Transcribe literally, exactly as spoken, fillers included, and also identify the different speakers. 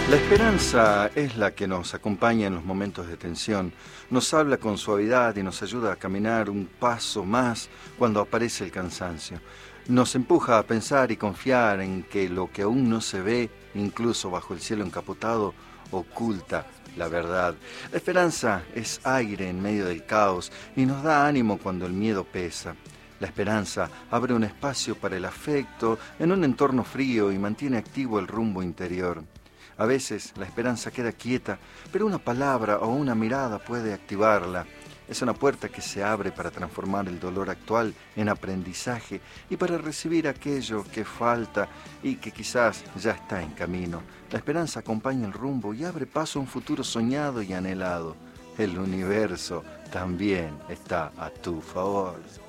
Speaker 1: La esperanza es la que nos acompaña en los momentos de tensión, nos habla con suavidad y nos ayuda a caminar un paso más cuando aparece el cansancio. Nos empuja a pensar y confiar en que lo que aún no se ve, incluso bajo el cielo encapotado, oculta la verdad. La esperanza es aire en medio del caos y nos da ánimo cuando el miedo pesa. La esperanza abre un espacio para el afecto en un entorno frío y mantiene activo el rumbo interior. A veces la esperanza queda quieta, pero una palabra o una mirada puede activarla. Es una puerta que se abre para transformar el dolor actual en aprendizaje y para recibir aquello que falta y que quizás ya está en camino. La esperanza acompaña el rumbo y abre paso a un futuro soñado y anhelado. El universo también está a tu favor.